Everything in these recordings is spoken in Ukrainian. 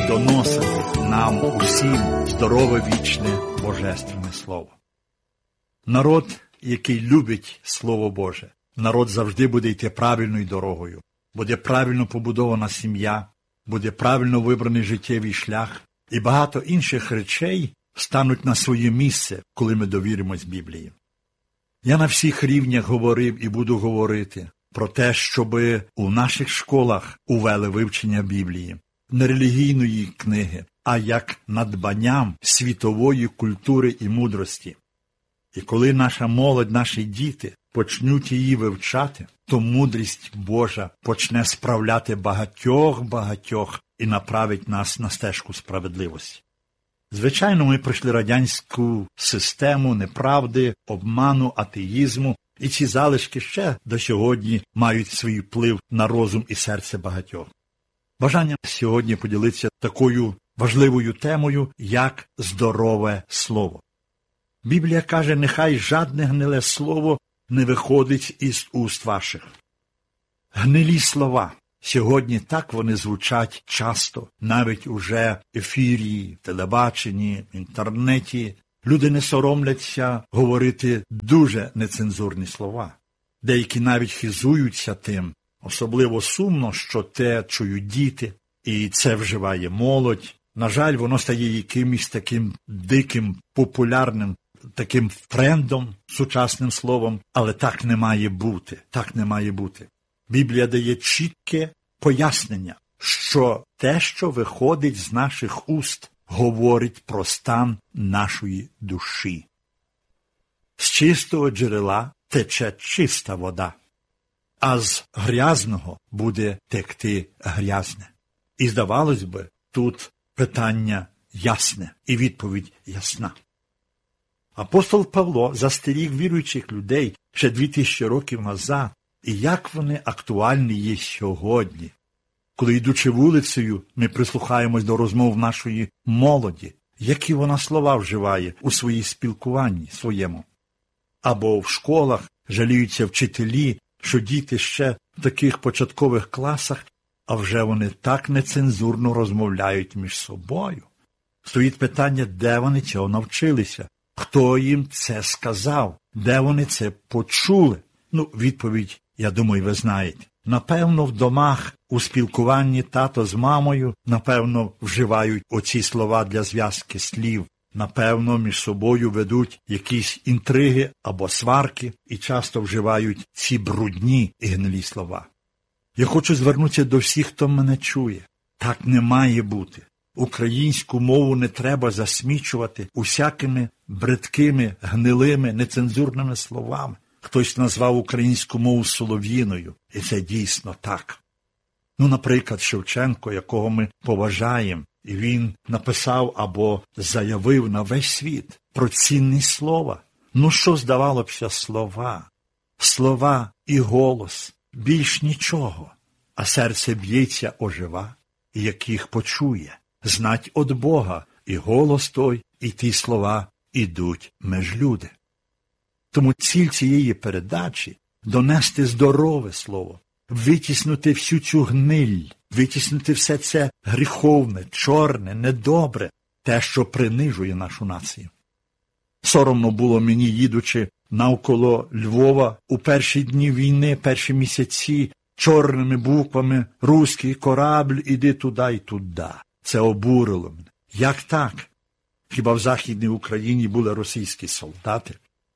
доносити нам усім здорове, вічне, божественне Слово. Народ, який любить Слово Боже, народ завжди буде йти правильною дорогою, буде правильно побудована сім'я, буде правильно вибраний життєвий шлях, і багато інших речей стануть на своє місце, коли ми довіримось Біблії. Я на всіх рівнях говорив і буду говорити про те, щоби у наших школах увели вивчення Біблії, не релігійної книги, а як надбанням світової культури і мудрості. І коли наша молодь, наші діти почнуть її вивчати, то мудрість Божа почне справляти багатьох і направить нас на стежку справедливості. Звичайно, ми пройшли радянську систему неправди, обману, атеїзму, і ці залишки ще до сьогодні мають свій вплив на розум і серце багатьох. Бажання сьогодні поділитися такою важливою темою, як здорове слово. Біблія каже, нехай жадне гниле слово не виходить із уст ваших. Гнилі слова. Сьогодні так вони звучать часто, навіть уже в ефірі, телебаченні, інтернеті. Люди не соромляться говорити дуже нецензурні слова. Деякі навіть хизуються тим. Особливо сумно, що те чують діти, і це вживає молодь. На жаль, воно стає якимось таким диким, популярним, таким трендом, сучасним словом, але так не має бути, так не має бути. Біблія дає чітке пояснення, що те, що виходить з наших уст, говорить про стан нашої душі. З чистого джерела тече чиста вода, а з грязного буде текти грязне. І, здавалось би, тут питання ясне і відповідь ясна. Апостол Павло застеріг віруючих людей ще 2000 років назад, і як вони актуальні є сьогодні. Коли, йдучи вулицею, ми прислухаємось до розмов нашої молоді, які вона слова вживає у своїй спілкуванні своєму. Або в школах жаліються вчителі, що діти ще в таких початкових класах, а вже вони так нецензурно розмовляють між собою. Стоїть питання, де вони цього навчилися, хто їм це сказав, де вони це почули. Відповідь, я думаю, ви знаєте. Напевно, в домах, у спілкуванні тато з мамою, напевно, вживають оці слова для зв'язки слів. Напевно, між собою ведуть якісь інтриги або сварки і часто вживають ці брудні і гнилі слова. Я хочу звернутися до всіх, хто мене чує. Так не має бути. Українську мову не треба засмічувати усякими бридкими, гнилими, нецензурними словами. Хтось назвав українську мову солов'їною, і це дійсно так. Наприклад, Шевченко, якого ми поважаємо, і він написав або заявив на весь світ про цінність слова. Що здавалося слова? Слова і голос, більш нічого, а серце б'ється ожива, і яких почує. Знать од Бога, і голос той, і ті слова ідуть меж люди. Тому ціль цієї передачі – донести здорове слово, витіснути всю цю гниль, витіснути все це гріховне, чорне, недобре, те, що принижує нашу націю. Соромно було мені, їдучи навколо Львова у перші дні війни, перші місяці, чорними буквами «Руський корабль, іди туди і туди». Це обурило мене. Як так? Хіба в Західній Україні були російські солдати?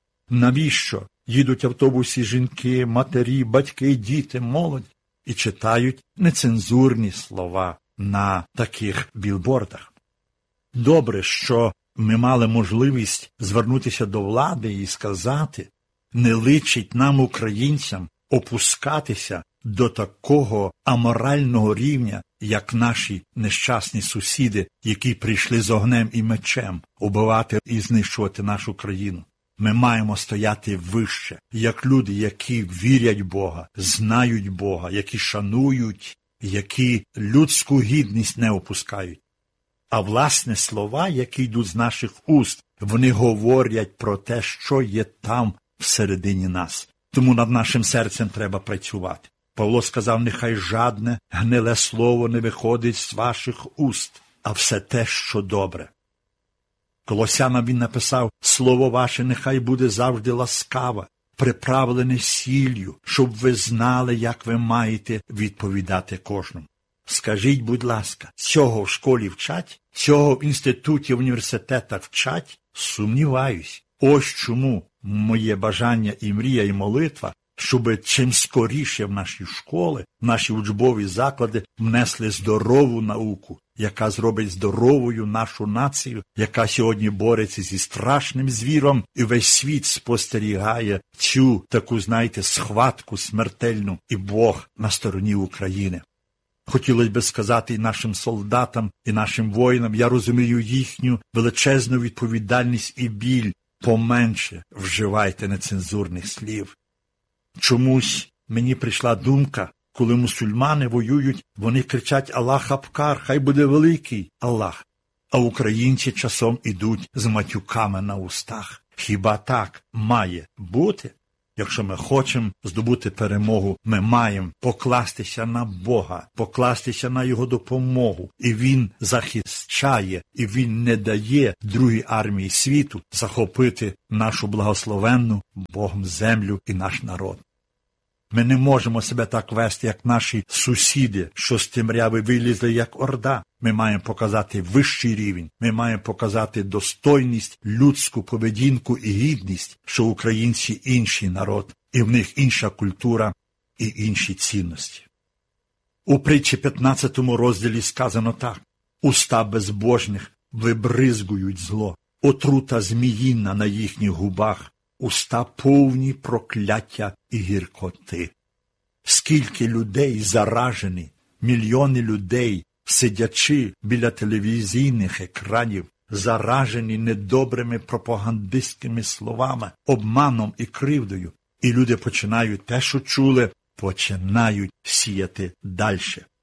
Навіщо їдуть в автобусі жінки, матері, батьки, діти, молодь і читають нецензурні слова на таких білбордах? Добре, що ми мали можливість звернутися до влади і сказати, не личить нам, українцям, опускатися до такого аморального рівня, як наші нещасні сусіди, які прийшли з огнем і мечем убивати і знищувати нашу країну. Ми маємо стояти вище, як люди, які вірять Бога, знають Бога, які шанують, які людську гідність не опускають. А власне слова, які йдуть з наших уст, вони говорять про те, що є там всередині нас. Тому над нашим серцем треба працювати. Павло сказав, нехай жадне, гниле слово не виходить з ваших уст. а все те, що добре. Колосянам він написав: «Слово ваше нехай буде завжди ласкаве, приправлене сіллю, щоб ви знали, як ви маєте відповідати кожному». Скажіть, будь ласка, цього в школі вчать? Цього в інституті, в університетах вчать? Сумніваюсь. Ось чому моє бажання і мрія, і молитва, щоб чим скоріше в наші школи, в наші учбові заклади внесли здорову науку, яка зробить здоровою нашу націю, яка сьогодні бореться зі страшним звіром, і весь світ спостерігає цю таку, знаєте, схватку смертельну, і Бог на стороні України. Хотілося б сказати і нашим солдатам, і нашим воїнам: я розумію їхню величезну відповідальність і біль. Поменше вживайте нецензурних слів. Чомусь мені прийшла думка, коли мусульмани воюють, вони кричать «Аллах Акбар», «Хай буде великий Аллах», а українці часом ідуть з матюками на устах. Хіба так має бути? Якщо ми хочемо здобути перемогу, ми маємо покластися на Бога, покластися на Його допомогу. І Він захищає, і Він не дає другій армії світу захопити нашу благословенну Богом землю і наш народ. Ми не можемо себе так вести, як наші сусіди, що з темряви вилізли, як орда. Ми маємо показати вищий рівень, ми маємо показати достойність, людську поведінку і гідність, що українці інший народ, і в них інша культура і інші цінності. У притчі 15 розділі сказано так: «Уста безбожних вибризгують зло, отрута зміїна на їхніх губах, уста повні прокляття і гіркоти». Скільки людей заражені, мільйони людей, сидячи біля телевізійних екранів, заражені недобрими пропагандистськими словами, обманом і кривдою, і люди починають те, що чули, починають сіяти далі.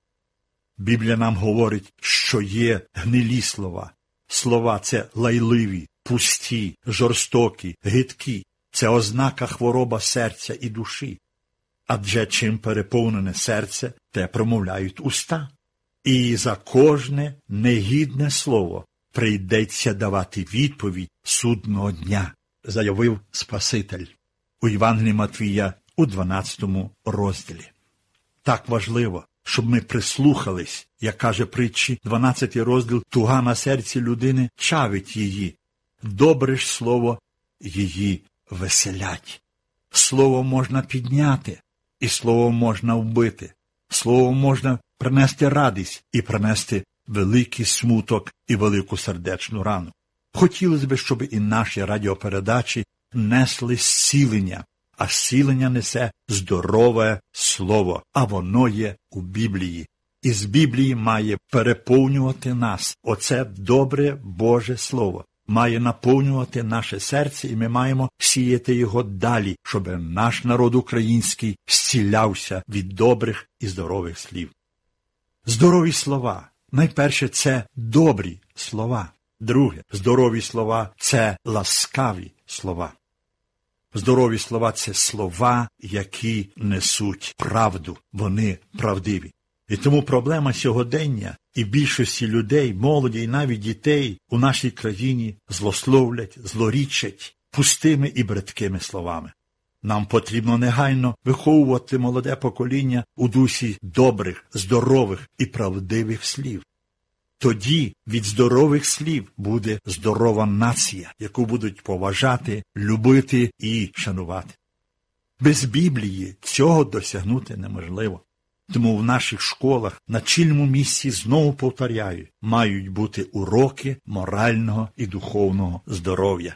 Біблія нам говорить, що є гнилі слова. Слова – це лайливі, пусті, жорстокі, гидкі. Це ознака хвороба серця і душі. Адже чим переповнене серце, те промовляють уста. І за кожне негідне слово прийдеться давати відповідь судного дня, заявив Спаситель у Євангелії Матвія у 12 розділі. Так важливо, щоб ми прислухались, як каже притчі 12 розділ: «Туга на серці людини чавить її, добре ж слово її веселять». Слово можна підняти, і слово можна вбити. Слово можна принести радість і принести великий смуток і велику сердечну рану. Хотілося б, щоб і наші радіопередачі несли зцілення, а зцілення несе здорове слово, а воно є у Біблії. І з Біблії має переповнювати нас. Оце добре Боже Слово. Має наповнювати наше серце, і ми маємо сіяти його далі, щоб наш народ український зцілявся від добрих і здорових слів. Здорові слова. Найперше, це добрі слова. Друге, здорові слова – це ласкаві слова. Здорові слова – це слова, які несуть правду. Вони правдиві. І тому проблема сьогодення і більшості людей, молоді і навіть дітей у нашій країні злословлять, злорічать пустими і бридкими словами. Нам потрібно негайно виховувати молоде покоління у дусі добрих, здорових і правдивих слів. Тоді від здорових слів буде здорова нація, яку будуть поважати, любити і шанувати. Без Біблії цього досягнути неможливо. Тому в наших школах на чільному місці, знову повторяю, мають бути уроки морального і духовного здоров'я.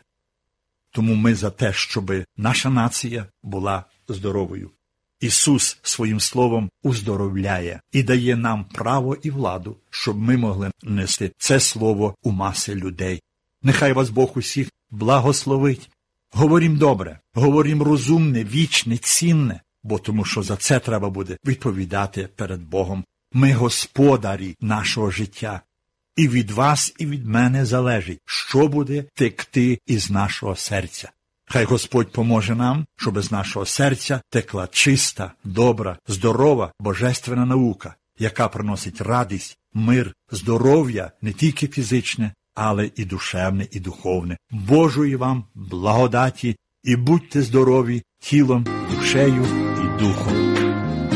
Тому ми за те, щоб наша нація була здоровою. Ісус своїм словом уздоровляє і дає нам право і владу, щоб ми могли нести це слово у маси людей. Нехай вас Бог усіх благословить. Говорім добре, говорім розумне, вічне, цінне, бо тому що за це треба буде відповідати перед Богом. Ми господарі нашого життя. І від вас, і від мене залежить, що буде текти із нашого серця. Хай Господь поможе нам, щоб з нашого серця текла чиста, добра, здорова, божественна наука, яка приносить радість мир, здоров'я не тільки фізичне, але і душевне, і духовне. Божої вам благодаті і будьте здорові тілом, душею і духом.